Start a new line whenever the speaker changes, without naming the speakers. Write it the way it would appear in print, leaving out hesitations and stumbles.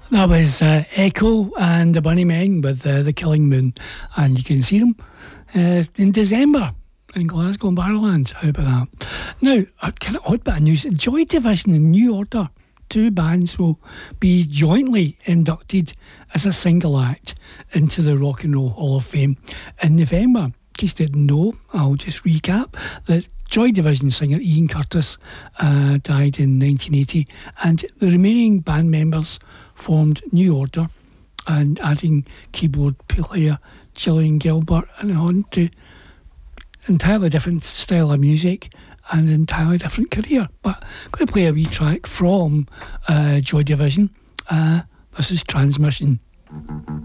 That was Echo and the Bunnymen with The Killing Moon, and you can see them in December in Glasgow and Barrowlands. How about that? Now, a kind of odd bit of news. Joy Division and New Order, two bands, will be jointly inducted as a single act into the Rock and Roll Hall of Fame in November. In case you didn't know, I'll just recap that Joy Division singer Ian Curtis died in 1980, and the remaining band members formed New Order, and adding keyboard player Gillian Gilbert, and on to entirely different style of music and entirely different career. But I'm going to play a wee track from Joy Division. This is Transmission.